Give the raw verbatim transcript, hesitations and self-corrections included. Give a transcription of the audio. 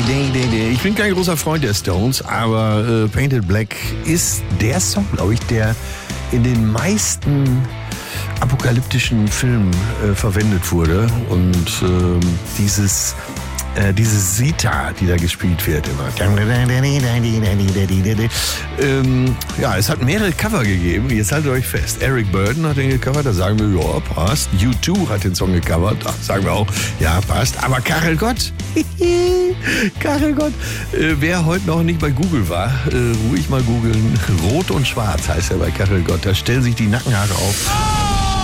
Ich bin kein großer Freund der Stones, aber äh, Painted Black ist der Song, glaube ich, der in den meisten apokalyptischen Filmen äh, verwendet wurde. Und äh, dieses, äh, diese Sita, die da gespielt wird, immer. Ähm, ja, es hat mehrere Cover gegeben. Jetzt haltet euch fest. Eric Burdon hat den gecovert, da sagen wir, ja, passt. U zwei hat den Song gecovert, da sagen wir auch, ja, passt. Aber Karel Gott, Karel Gott, äh, wer heute noch nicht bei Google war, äh, ruhig mal googeln. Rot und Schwarz heißt er bei Karel Gott. Da stellen sich die Nackenhaare auf.